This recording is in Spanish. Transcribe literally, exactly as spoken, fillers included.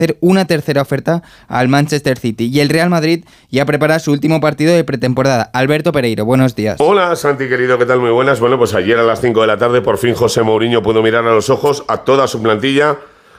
hacer una tercera oferta al Manchester City. Y el Real Madrid ya prepara su último partido de pretemporada. Alberto Pereiro, buenos días. Hola Santi querido, ¿qué tal? Muy buenas. Bueno, pues ayer a las cinco de la tarde por fin José Mourinho pudo mirar a los ojos a toda su plantilla